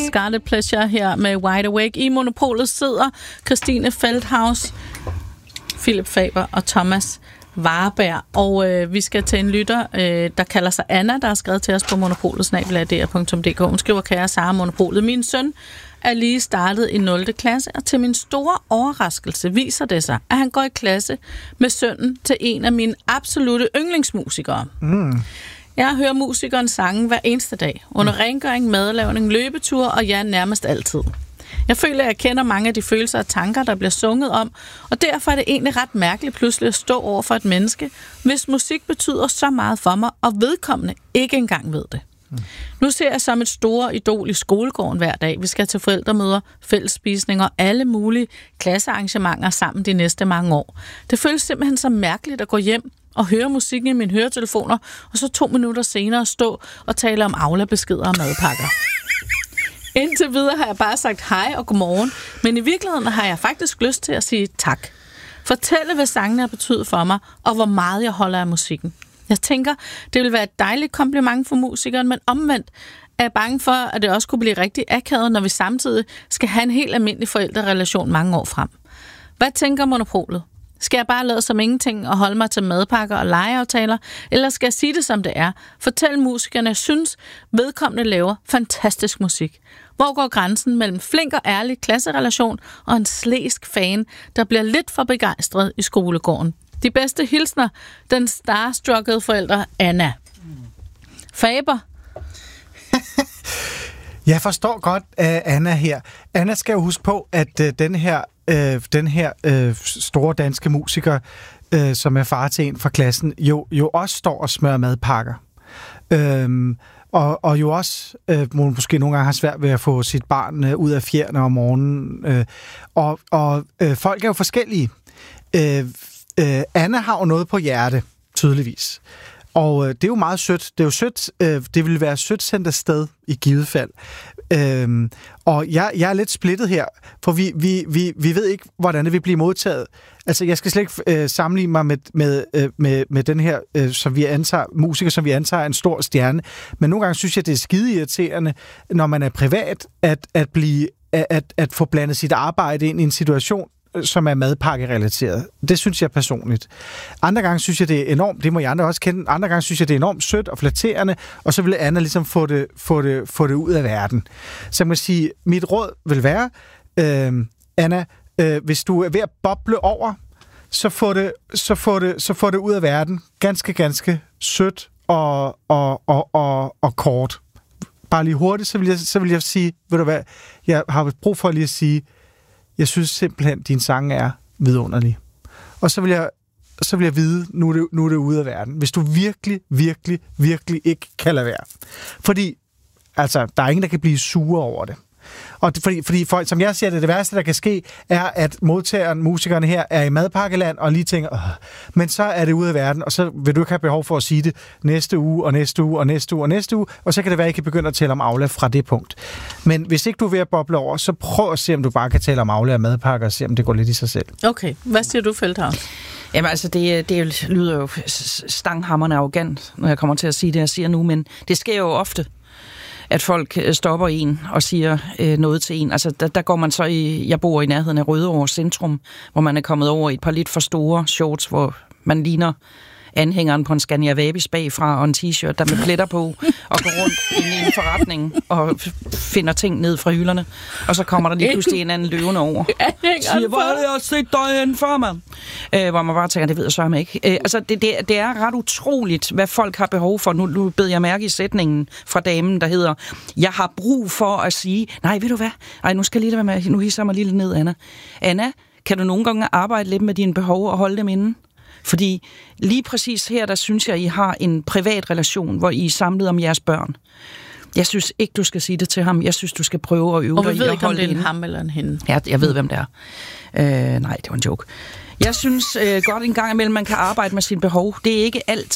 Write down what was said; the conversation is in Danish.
Scarlet Pleasure her med Wide Awake. I Monopolet sidder Christine Feldhaus, Philip Faber og Thomas Warberg. Og vi skal til en lytter, der kalder sig Anna, der har skrevet til os på monopolet@dr.dk. Hun skriver: kære Sara Monopolet, min søn er lige startet i 0. klasse, og til min store overraskelse viser det sig, at han går i klasse med sønnen til en af mine absolutte yndlingsmusikere. Jeg hører musikeren sange hver eneste dag, under rengøring, madlavning, løbeture og ja, nærmest altid. Jeg føler, at jeg kender mange af de følelser og tanker, der bliver sunget om, og derfor er det egentlig ret mærkeligt pludselig at stå over for et menneske, hvis musik betyder så meget for mig, og vedkommende ikke engang ved det. Nu ser jeg som et store idol i skolegården hver dag. Vi skal til forældremøder, fællesspisninger og alle mulige klassearrangementer sammen de næste mange år. Det føles simpelthen så mærkeligt at gå hjem og høre musikken i mine høretelefoner, og så 2 minutter senere stå og tale om Aula-beskeder og madpakker. Indtil videre har jeg bare sagt hej og godmorgen, men i virkeligheden har jeg faktisk lyst til at sige tak. Fortælle, hvad sangene har betydet for mig, og hvor meget jeg holder af musikken. Jeg tænker, det vil være et dejligt kompliment for musikeren, men omvendt er jeg bange for, at det også kunne blive rigtig akavet, når vi samtidig skal have en helt almindelig forældrerelation mange år frem. Hvad tænker Monopolet? Skal jeg bare lade som ingenting og holde mig til madpakker og legeaftaler, eller skal jeg sige det som det er? Fortæl musikerne, jeg synes, vedkommende laver fantastisk musik. Hvor går grænsen mellem flink og ærlig klasserelation og en slæsk fan, der bliver lidt for begejstret i skolegården? De bedste hilsner, den starstruckede forælder Anna. Faber? Jeg forstår godt Anna her. Anna skal jo huske på, at den her store danske musiker, som er far til en fra klassen, jo også står og smører madpakker. Og jo også måske nogle gange har svært ved at få sit barn ud af fjerne om morgenen. Og folk er jo forskellige. Anna har jo noget på hjerte, tydeligvis. Og det er jo meget sødt. Det er jo sødt. Det vil være sødt sendt afsted i givet fald. Og jeg er lidt splittet her, for vi ved ikke, hvordan det vil blive modtaget. Altså, jeg skal slet ikke sammenligne mig med den her, som vi antager, musiker, som vi antager er en stor stjerne. Men nogle gange synes jeg, det er skide irriterende, når man er privat, at få blandet sit arbejde ind i en situation, som er madpakkerelateret. Det synes jeg personligt. Andre gange synes jeg, det er enormt, det må jeg andre også kende, andre gange synes jeg, det er enormt sødt og flatterende, og så vil Anna ligesom få det ud af verden. Så man kan sige, mit råd vil være, Anna, hvis du er ved at boble over, så få det ud af verden. Ganske sødt og kort. Bare lige hurtigt, så vil jeg sige, ved du hvad, jeg har brug for lige at sige, jeg synes simpelthen, at din sang er vidunderlig. Og så vil jeg vide, nu er det ude af verden. Hvis du virkelig ikke kan lade være. Fordi, altså, der er ingen, der kan blive sure over det. Og fordi folk, som jeg siger det værste, der kan ske, er, at musikeren her, er i madpakkeland og lige tænker, men så er det ude af verden, og så vil du ikke have behov for at sige det næste uge, og så kan det være, at I kan begynde at tale om Aula fra det punkt. Men hvis ikke du er ved at boble over, så prøv at se, om du bare kan tale om Aula og madpakker, og se, om det går lidt i sig selv. Okay, hvad siger du, Feldhaus? Jamen altså, det lyder jo stanghamrende arrogant, når jeg kommer til at sige det, jeg siger nu, men det sker jo ofte, at folk stopper en og siger noget til en. Altså, der går man så jeg bor i nærheden af Rødovre Centrum, hvor man er kommet over i et par lidt for store shorts, hvor man ligner anhængeren på en Scania Vabis bagfra og en t-shirt, der med pletter på, og går rundt i en forretning og finder ting ned fra hylderne. Og så kommer der lige pludselig en anden løvende over. Siger, hvor er det, jeg har set dig hen for, mand? Hvor man bare tænker, det ved jeg så ikke. Altså, det er ret utroligt, hvad folk har behov for. Nu bed jeg mærke i sætningen fra damen, der hedder, jeg har brug for at sige, nej, ved du hvad? Ej, nu skal jeg lige være med. Nu hisser jeg mig lige lidt ned, Anna. Anna, kan du nogle gange arbejde lidt med dine behov og holde dem inde? Fordi lige præcis her, der synes jeg, I har en privat relation, hvor I er samlet om jeres børn. Jeg synes ikke, du skal sige det til ham. Jeg synes, du skal prøve at øve dig i at holde det. Og vi ved ikke, om det er en ham eller en hende. Ja, jeg ved, hvem det er. Nej, det var en joke. Jeg synes godt en gang imellem, man kan arbejde med sine behov. Det er ikke alt,